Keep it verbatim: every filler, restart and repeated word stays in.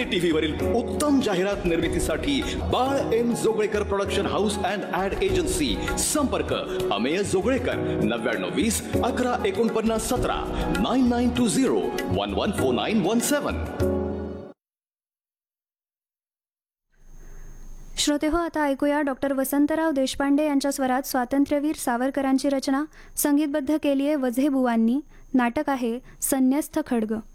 TV वरील उत्तम जाहिरात निर्मितीसाठी बाळ M Joglekar production house and add agency. संपर्क अमेय जोगळेकर नव्याण्णव वीस अकरा एकोणपन्नास सतरा nine nine to zero one one four nine one सेवन. श्रोते हो, आता ऐकूया डॉक्टर वसंतराव देशपांडे यांच्या स्वरात स्वातंत्र्यवीर सावरकरांची रचना संगीतबद्ध केली आहे वझे बुवांनी. नाटक आहे संन्यस्त खड्ग.